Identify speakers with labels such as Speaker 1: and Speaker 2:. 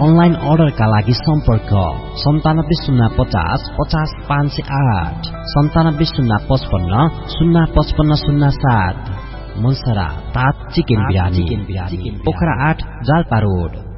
Speaker 1: Online अर्डरका लागि सम्पर्क 970550 50508 970550 05507। मनसरा तात चिकन बिरानी पोखरा 8 जाल्पा रोड।